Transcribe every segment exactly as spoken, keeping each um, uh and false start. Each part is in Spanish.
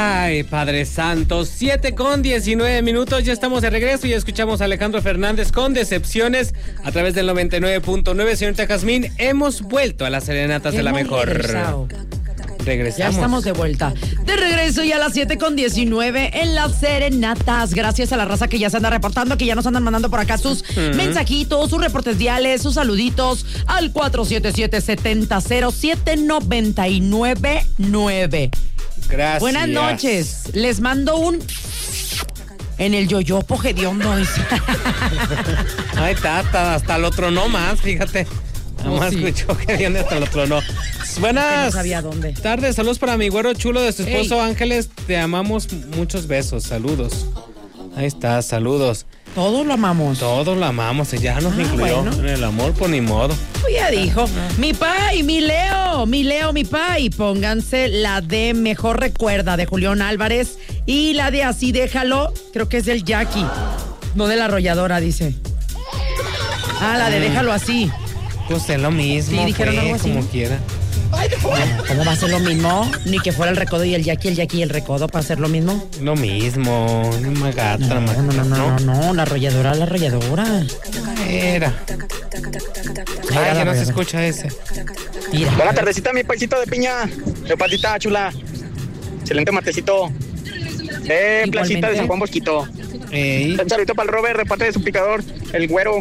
Ay, Padre Santo, siete con diecinueve minutos, ya estamos de regreso y escuchamos a Alejandro Fernández con Decepciones a través del noventa y nueve punto nueve. Señorita Jazmín, hemos vuelto a las serenatas de la mejor. Regresado. Regresamos. Ya estamos de vuelta. De regreso y a las siete con diecinueve en las serenatas. Gracias a la raza que ya se anda reportando, que ya nos andan mandando por acá sus uh-huh. mensajitos, sus reportes diales, sus saluditos al cuatro siete siete, siete cero, siete nueve nueve nueve. Gracias. Buenas noches. Les mando un... En el yoyopo hediondo. Ay, está, hasta, hasta el otro no más, fíjate. Nada más oh, sí. escuchó hediondo hasta el otro no. Buenas no sabía dónde. tardes, saludos para mi güero chulo de su esposo Ey. Ángeles. Te amamos, muchos besos, saludos. Ahí está, saludos. Todos lo amamos. Todos lo amamos, ya nos ah, incluyó bueno. en el amor, por ni modo. Pues ya dijo, ah. mi pa y mi Leo, mi Leo, mi pa, y pónganse la de Mejor Recuerda de Julián Álvarez y la de Así Déjalo, creo que es del Jackie, no de la arrolladora, dice. Ah, la de Déjalo Así. Pues es lo mismo, sí, dijeron fue, algo así. Como quiera. ¿Cómo va a ser lo mismo? Ni que fuera el recodo y el Jackie, el Jackie y el recodo para hacer lo mismo. Lo mismo, una gata, no, no, no, no, no, no, la arrolladora, la arrolladora. Era. Ay, que no se escucha ese. Mira. Buena tardecita, mi paisito de piña. De patita chula. Excelente matecito. Eh, Igualmente. Placita de San Juan Bosquito. Ey. Un saludito para el Robert, reparte de su picador, el güero.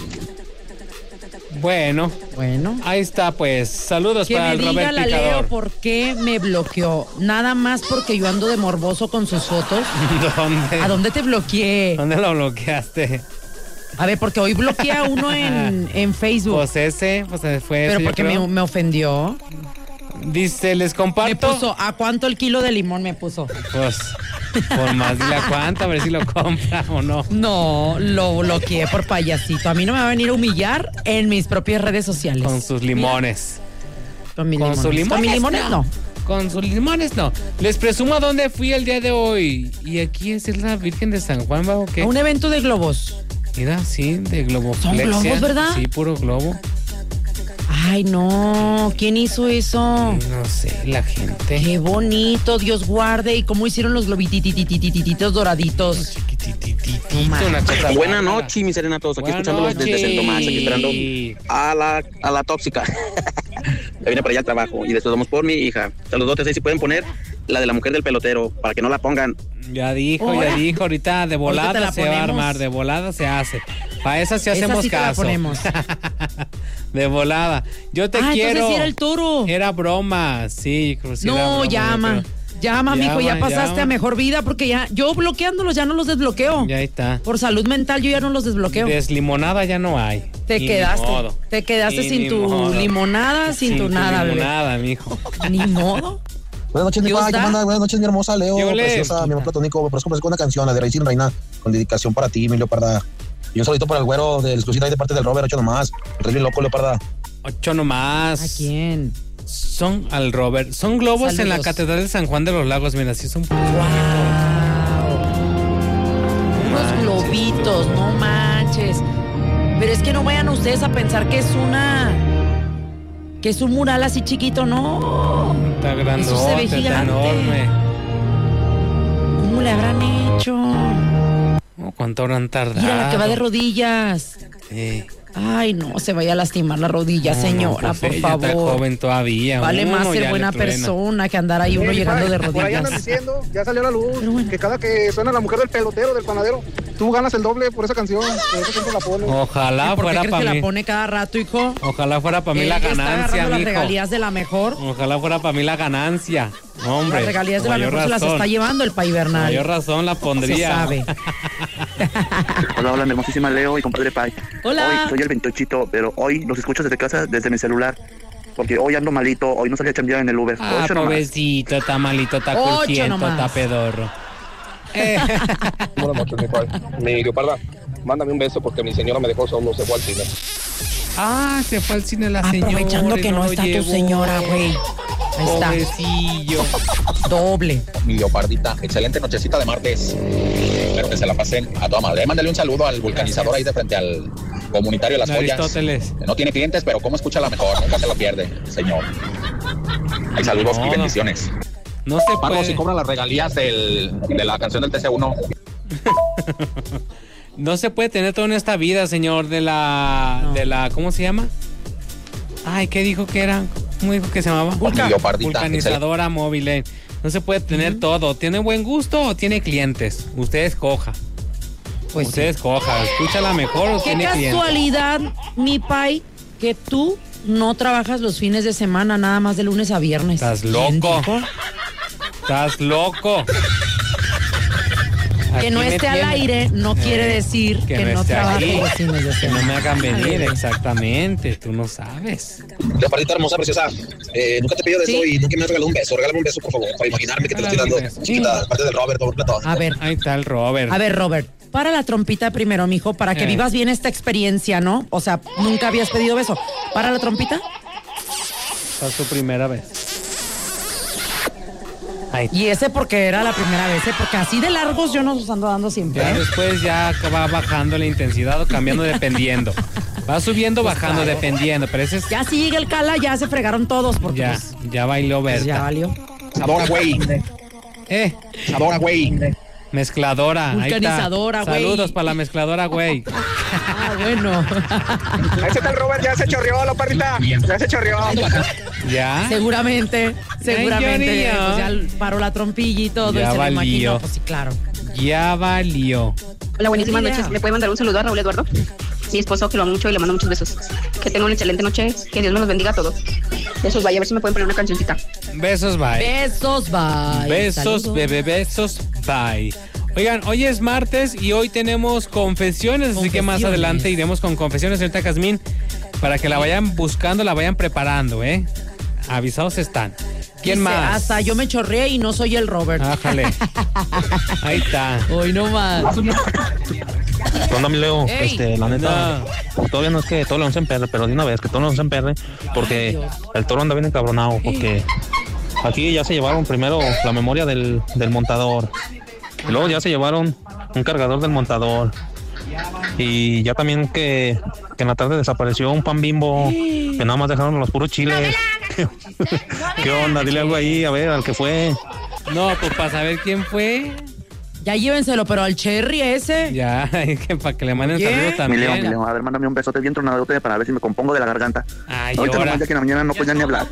Bueno, bueno, ahí está pues, saludos que para el Robert Picador. Que me diga la Leo por qué me bloqueó, nada más porque yo ando de morboso con sus fotos. ¿Dónde? ¿A dónde te bloqueé? ¿Dónde lo bloqueaste? A ver, porque hoy bloqueé a uno en, en Facebook. Pues ese, pues fue Pero ese, porque me, me ofendió. Dice, les comparto. Me puso, ¿a cuánto el kilo de limón me puso? Pues, por más dile a cuánto, a ver si lo compra o no. No, lo bloqueé por payasito. A mí no me va a venir a humillar en mis propias redes sociales. Con sus limones. Mira. Con mis Con limones. sus limones. Con mis limones no. no. Con sus limones no. Les presumo a dónde fui el día de hoy. Y aquí es la Virgen de San Juan, ¿va o qué? A un evento de globos. Mira, sí, de globoflexia. Son globos, ¿verdad? Sí, puro globo. Ay, no, ¿quién hizo eso? No sé, la gente. Qué bonito, Dios guarde. ¿Y cómo hicieron los globititititititos doraditos? No, Buenas noches, mis serenatos. Aquí escuchándolos desde San Tomás, aquí esperando a la, a la tóxica. Me vine para allá al trabajo y después vamos por mi hija. Saludotes, ahí si pueden poner la de la mujer del pelotero, para que no la pongan. Ya dijo, ¿Ahora? ya dijo, ahorita de volada se va a armar, de volada se hace. Para esa sí hacemos esa sí caso. Te la ponemos. De volada. Yo te ah, quiero. Entonces sí era el toro. Era broma, sí. sí no, era broma, llama. Llama, mijo, ya pasaste llama. a mejor vida porque ya, yo bloqueándolos ya no los desbloqueo. Ya está. Por salud mental yo ya no los desbloqueo. Deslimonada ya no hay. Te y quedaste. Te quedaste y sin tu modo. limonada, sin, sin tu, tu nada, limonada, bebé. mijo. Ni modo. Buenas noches, mi pa, ¿cómo andas? Buenas noches, mi hermosa Leo, preciosa, mi amor platónico. Me parece con una canción, la de Raíz y Reina, con dedicación para ti, mi Leoparda. Y un saludito para el güero del exclusivo de parte del Robert, ocho nomás. El rey bien loco, Leoparda. Ocho nomás. ¿A quién? Son al Robert. Son globos Saludos. en la Catedral de San Juan de los Lagos. Mira, sí son. ¡Wow! Unos globitos, no manches. Pero es que no vayan ustedes a pensar que es una. Que es un mural así chiquito, no. Está grandote, está enorme. ¿Cómo le habrán hecho? Oh, ¿cuánto habrán tardado? Mira la que va de rodillas. Sí. Ay, no, se vaya a lastimar la rodilla, no, señora, no, pues por favor. Está joven todavía. Vale uno más ser buena persona que andar ahí uno eh, llegando de rodillas. Por ahí andan diciendo, ya salió a la luz, bueno. que cada que suena la mujer del pelotero, del panadero, tú ganas el doble por esa canción. Por eso siempre la pones. Ojalá fuera para mí. ¿Por qué la pone cada rato, hijo? Ojalá fuera para mí la ganancia, mijo. Las regalías de la mejor. Ojalá fuera para mí la ganancia. Hombre, las regalías de la mejor razón. Se las está llevando el Pay Bernal. Mayor razón la pondría. Se sabe. Hola, hola, mi hermosísima Leo y compadre Pay. Hola. Hoy soy el veintochito, pero hoy los escucho desde casa, desde mi celular. Porque hoy ando malito, hoy no salí a chambear en el Uber. Ah, Ocho pobrecito, está malito, está curtiento, está pedorro. Eh. Buenas noches, mi padre. Mi Leoparda, mándame un beso porque mi señora me dejó solo, se fue al cine. Ah, se fue al cine la señora. Aprovechando que no, no está llevó. tu señora, güey. Ahí está. Pobrecillo. Doble. Mi Leopardita, excelente nochecita de martes. Espero que se la pasen a toda madre. Mándale un saludo al vulcanizador ahí de frente al comunitario Las Joyas. Aristóteles. No tiene clientes, pero cómo escucha la mejor, nunca se lo pierde, señor. Hay saludos no, y bendiciones. No se Pago puede. si cobran las regalías del, de la canción del T C uno. No se puede tener todo en esta vida, señor, de la... No. de la ¿cómo se llama? Ay, ¿qué dijo que era? ¿Cómo dijo que se llamaba? Vulcan. Vulcanizadora móvil. Eh. No se puede tener uh-huh. todo. ¿Tiene buen gusto o tiene clientes? Usted escoja. Pues Usted sí. escoja. Escúchala mejor o tiene clientes. Qué casualidad, mi pai, que tú no trabajas los fines de semana, nada más de lunes a viernes. Estás loco. Estás loco. Que no esté al aire no quiere decir que, que no, no trabaje los fines de semana. Que no me hagan venir, exactamente. Tú no sabes. Leopardita hermosa, preciosa. Eh, nunca te pido de ¿Sí? eso y nunca me has regalado un beso. Regálame un beso, por favor, para imaginarme que te lo estoy dando. Chiquita, de parte del Robert, por Platón. A ver. Ahí está el Robert. A ver, Robert. Para la trompita primero, mijo, para que eh. vivas bien esta experiencia, ¿no? O sea, nunca habías pedido beso. ¿Para la trompita? Es tu primera vez. Ay. Y ese porque era la primera vez, ¿eh? Porque así de largos yo no los ando dando siempre. Ya ¿eh? después ya va bajando la intensidad o cambiando dependiendo. Va subiendo, pues bajando, claro. dependiendo. Pero ese es... Ya si llega el Cala, ya se fregaron todos. Porque ya, pues, ya bailó Berta. Pues ya valió. Sabora, güey. ¿Eh? Sabora, güey. Mezcladora. Vulcanizadora, güey. Saludos para la mezcladora, güey. Ah, bueno. Ahí está el Robert, ya se chorreó, la parrita. Ya se chorreó. ¿Ya? Seguramente, seguramente. Ay, pues ya paró la trompilla y todo. Ya y se valió. lo imaginó, pues sí, claro. Ya valió. Hola, buenísimas noches. ¿Me puede mandar un saludo a Raúl Eduardo? Mi esposo, que lo amo mucho y le mando muchos besos. Que tenga una excelente noche. Que Dios me los bendiga a todos. Besos, bye. A ver si me pueden poner una cancioncita. Besos, bye. Besos, bye. Besos, Saludos. bebé, besos, bye. Oigan, hoy es martes y hoy tenemos confesiones, así que más adelante iremos con confesiones, señorita Jazmín, para que la vayan buscando, la vayan preparando, ¿eh? Avisados están. ¿Quién Dice, más? Hasta yo me chorreé y no soy el Robert. Ájale. Ahí está. Hoy no más. ¿Qué onda, mi Leo? Ey. Este, la neta, no. Todavía no es que todo León se emperre, pero de una vez que todo León se emperre, porque Ay, el toro anda bien encabronado, porque aquí ya se llevaron primero la memoria del, del montador. Y luego ya se llevaron un cargador del montador. Y ya también que, que en la tarde desapareció un pan Bimbo, que nada más dejaron los puros chiles. ¿Qué onda? Dile algo ahí, a ver, al que fue. No, pues para saber quién fue. Ya llévenselo, pero al Cherry ese. Ya, que para que le manden saludos también. Mi León, mi León, a ver, mándame un besote bien tronadote para ver si me compongo de la garganta. Ay, ahorita ahora. nomás ya que en la mañana no podía ni hablar.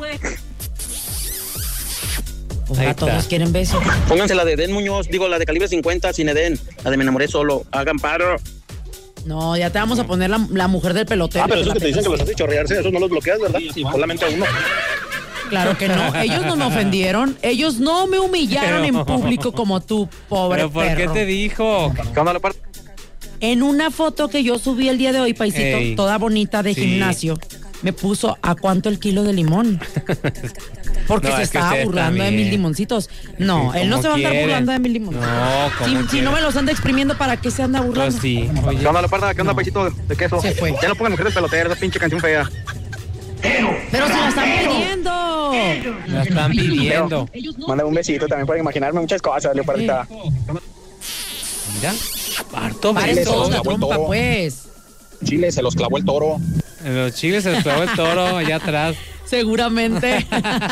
Oiga, todos quieren beso. Pónganse la de Edén Muñoz, digo, la de calibre cincuenta sin Edén, la de Me enamoré solo, hagan paro. No, ya te vamos a poner la, la mujer del pelotero. Ah, pero esos que te dicen que los hace chorrearse, esos no los bloqueas, ¿verdad? Solamente a uno. Claro que no, ellos no me ofendieron, ellos no me humillaron pero, en público como tú, pobre ¿Pero por perro. qué te dijo? ¿Qué onda, Leopard? En una foto que yo subí el día de hoy, paisito, Ey, toda bonita de sí. gimnasio, me puso ¿a cuánto el kilo de limón? Porque no, se estaba burlando también. de mis limoncitos. No, él no se va a andar burlando de mis limoncitos. No, si, si no me los anda exprimiendo, ¿para qué se anda burlando? Pues sí. Oye. ¿Qué onda, Leoparda? ¿Qué onda, no. paisito de queso? Se fue. Ya no pongan mujeres peloteras, esa pinche canción fea. Pero se la están pidiendo. La están pidiendo. Mándame un besito también para imaginarme muchas cosas, Leopardita. Mira, harto beso. La trompa, pues. Chile se los clavó el toro. En los chiles se los clavó el toro allá atrás. Seguramente.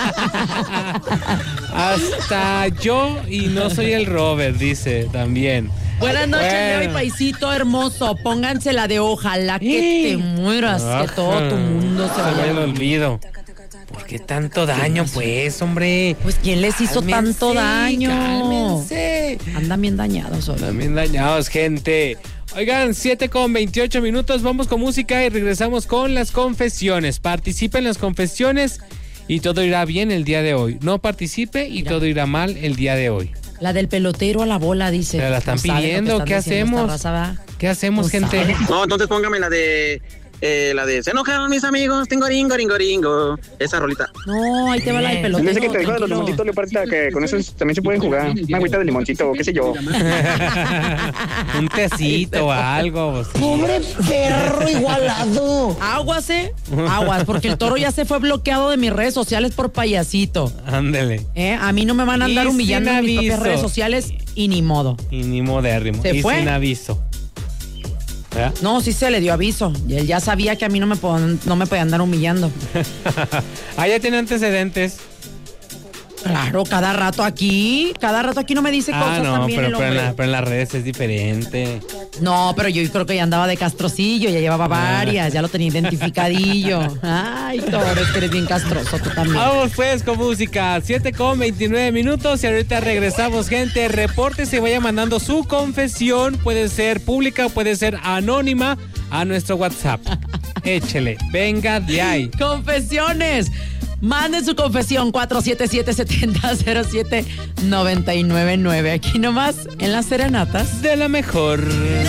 Hasta yo y no soy el Robert, dice también. Buenas noches, bueno. Leo y paisito hermoso. Pónganse la de ojalá que te mueras, Ajá. que todo tu mundo se vaya al olvido. ¿Por qué tanto daño, pues, hombre? Pues, ¿quién les hizo cálmense, tanto daño? Cálmense. Andan bien dañados hoy. Andan bien dañados, gente. Oigan, siete con veintiocho minutos, vamos con música y regresamos con las confesiones. Participe en las confesiones y todo irá bien el día de hoy. No participe y Mira. todo irá mal el día de hoy. La del pelotero a la bola, dice. Pero la están no pidiendo, están ¿qué hacemos? Raza, ¿Qué hacemos, no gente? Sabe. No, entonces póngame la de... Eh, la de se enojaron mis amigos, tengo ringo, ringo, ringo. Esa rolita. No, ahí te va la del pelotero. Dice que te dijo de los limoncitos, Leoparda, que con eso también se pueden jugar. Una agüita de limoncito, qué sé yo. Un tecito o algo. Pobre perro igualado. Aguase, aguas, porque el toro ya se fue bloqueado de mis redes sociales por payasito. Ándele. ¿Eh? A mí no me van a andar y humillando en mis propias redes sociales y ni modo. Y ni modérrimo. Se y fue. sin aviso. ¿Eh? No, sí se le dio aviso. Y él ya sabía que a mí no me, pod- no me podía andar humillando. Ah, ya tiene antecedentes. Claro, cada rato aquí, cada rato aquí no me dice Ah, cosas no, también pero, el pero, en hombre. la- pero en las redes es diferente. No, pero yo creo que ya andaba de castrocillo, ya llevaba Ah. varias, ya lo tenía identificadillo. Ay, Torres, que eres bien castroso tú también. Vamos pues con música, siete con veintinueve minutos y ahorita regresamos, gente. Reporte, se vaya mandando su confesión, puede ser pública o puede ser anónima, a nuestro WhatsApp. Échele, venga de ahí. Confesiones. Manden su confesión cuatro siete siete, siete cero cero siete, nueve nueve nueve. Aquí nomás en las serenatas De la mejor.